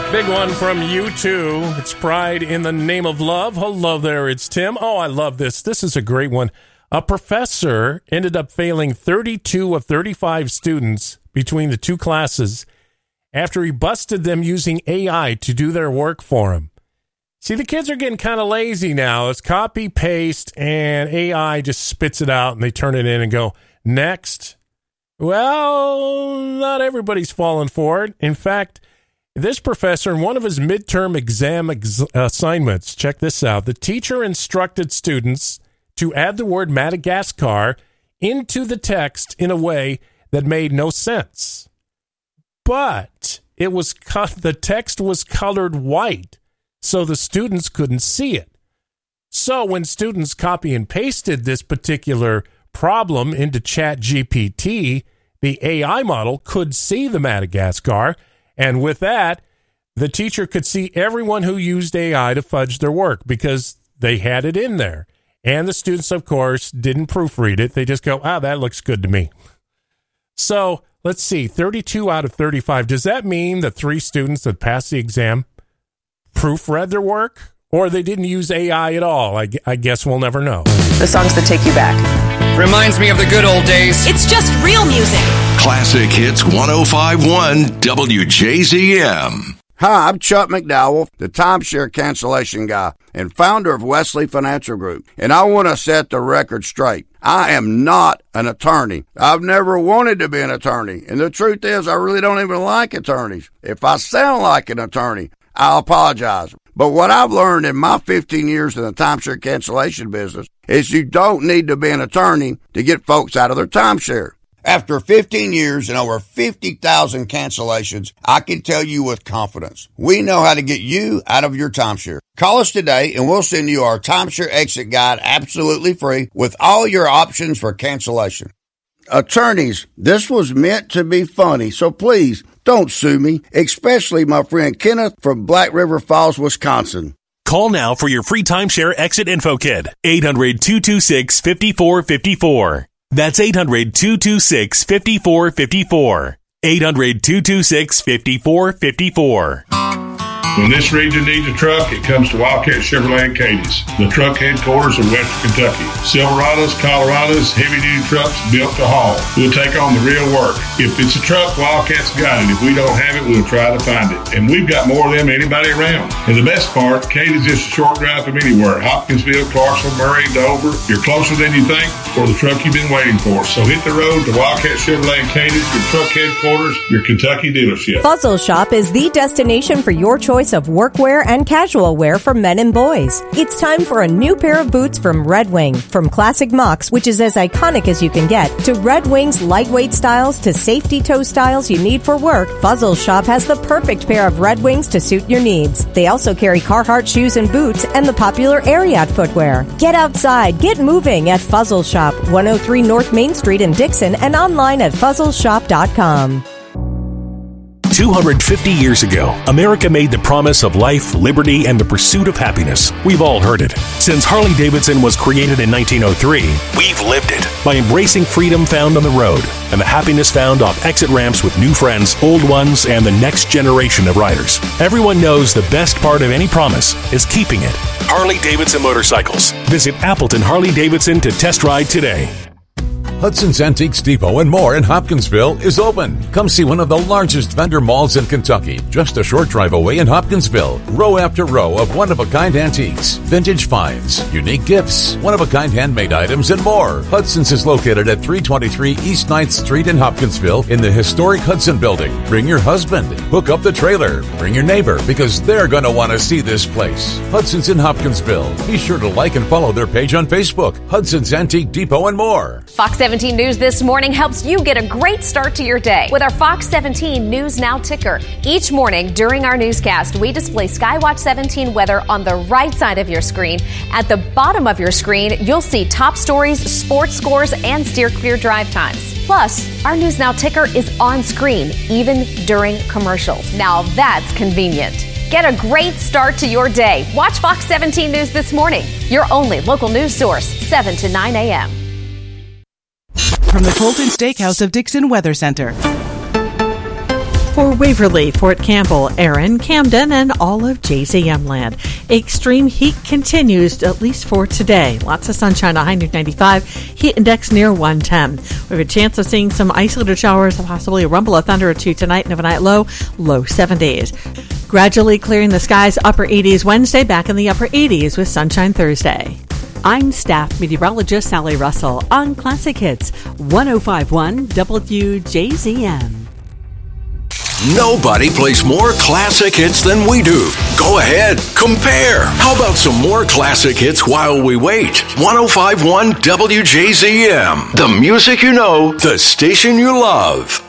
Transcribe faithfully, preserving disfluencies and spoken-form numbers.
Big one from U two. It's Pride in the Name of Love. Hello there, it's Tim. Oh, I love this. This is a great one. A professor ended up failing thirty-two of thirty-five students between the two classes after he busted them using A I to do their work for him. See, the kids are getting kind of lazy now. It's copy, paste, and A I just spits it out, and they turn it in and go, next. Well, not everybody's falling for it. In fact, this professor, in one of his midterm exam ex- assignments, check this out, the teacher instructed students to add the word Madagascar into the text in a way that made no sense. But it was cut, the text was colored white, so the students couldn't see it. So when students copy and pasted this particular problem into ChatGPT, the A I model could see the Madagascar. And with that, the teacher could see everyone who used A I to fudge their work because they had it in there. And the students, of course, didn't proofread it. They just go, ah, that looks good to me. So let's see, thirty-two out of thirty-five. Does that mean the three students that passed the exam proofread their work? Or they didn't use A I at all? I, I guess we'll never know. The songs that take you back. Reminds me of the good old days. It's just real music. Classic Hits one oh five point one W J Z M. Hi, I'm Chuck McDowell, the timeshare cancellation guy and founder of Wesley Financial Group. And I want to set the record straight. I am not an attorney. I've never wanted to be an attorney. And the truth is, I really don't even like attorneys. If I sound like an attorney, I'll apologize. But what I've learned in my fifteen years in the timeshare cancellation business is you don't need to be an attorney to get folks out of their timeshare. After fifteen years and over fifty thousand cancellations, I can tell you with confidence, we know how to get you out of your timeshare. Call us today and we'll send you our timeshare exit guide absolutely free with all your options for cancellation. Attorneys, this was meant to be funny, so please don't sue me, especially my friend Kenneth from Black River Falls, Wisconsin. Call now for your free timeshare exit info kit. eight hundred, two two six, five four five four. That's eight hundred, two two six, five four five four. eight hundred, two two six, five four five four. When this region needs a truck, it comes to Wildcat Chevrolet in Cadiz, the truck headquarters of Western Kentucky. Silverados, Colorados, heavy-duty trucks built to haul. We'll take on the real work. If it's a truck, Wildcat's got it. If we don't have it, we'll try to find it. And we've got more of them than anybody around. And the best part, Cadiz is just a short drive from anywhere. Hopkinsville, Clarksville, Murray, Dover. You're closer than you think for the truck you've been waiting for. So hit the road to Wildcat Chevrolet in Cadiz, your truck headquarters, your Kentucky dealership. Fuzzle Shop is the destination for your choice of workwear and casual wear for men and boys. It's time for a new pair of boots from Red Wing. From classic mocks, which is as iconic as you can get, to Red Wing's lightweight styles to safety toe styles you need for work, Fuzzle Shop has the perfect pair of Red Wings to suit your needs. They also carry Carhartt shoes and boots and the popular Ariat footwear. Get outside, get moving at Fuzzle Shop, one oh three North Main Street in Dixon, and online at fuzzle shop dot com. two hundred fifty years ago, America made the promise of life, liberty, and the pursuit of happiness. We've all heard it. Since Harley-Davidson was created in nineteen oh three, we've lived it by embracing freedom found on the road and the happiness found off exit ramps with new friends, old ones, and the next generation of riders. Everyone knows the best part of any promise is keeping it. Harley-Davidson Motorcycles. Visit Appleton Harley-Davidson to test ride today. Hudson's Antiques Depot and more in Hopkinsville is open. Come see one of the largest vendor malls in Kentucky, just a short drive away in Hopkinsville. Row after row of one-of-a-kind antiques, vintage finds, unique gifts, one-of-a-kind handmade items, and more. Hudson's is located at three twenty-three East ninth Street in Hopkinsville in the historic Hudson Building. Bring your husband, hook up the trailer, bring your neighbor, because they're going to want to see this place. Hudson's in Hopkinsville. Be sure to like and follow their page on Facebook, Hudson's Antique Depot and more. Fox seventeen News This Morning helps you get a great start to your day with our Fox seventeen News Now ticker. Each morning during our newscast, we display Skywatch seventeen weather on the right side of your screen. At the bottom of your screen, you'll see top stories, sports scores, and steer clear drive times. Plus, our News Now ticker is on screen, even during commercials. Now that's convenient. Get a great start to your day. Watch Fox seventeen News This Morning, your only local news source, seven to nine a.m. From the Colton Steakhouse of Dixon Weather Center. for Waverly, Fort Campbell, Erin, Camden, and all of J Z M land. Extreme heat continues, at least for today. Lots of sunshine, a high near ninety-five, heat index near one ten. We have a chance of seeing some isolated showers, possibly a rumble of thunder or two tonight, and overnight low, low seventies. Gradually clearing the skies, upper eighties Wednesday, back in the upper eighties with sunshine Thursday. I'm staff meteorologist Sally Russell on Classic Hits one oh five point one W J Z M. Nobody plays more classic hits than we do. Go ahead, compare. How about some more classic hits while we wait? one oh five point one W J Z M. The music you know, the station you love.